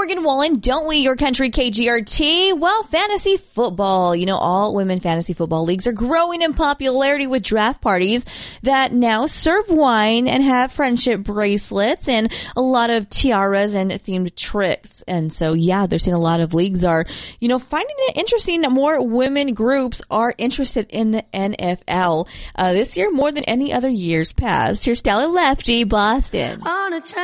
Morgan Wallen, don't we, your country KGRT? Well, fantasy football. All women fantasy football leagues are growing in popularity with draft parties that now serve wine and have friendship bracelets and a lot of tiaras and themed tricks. And so, they're seeing a lot of leagues are, finding it interesting that more women groups are interested in the NFL this year more than any other years past. Here's Stella Lefty, Boston.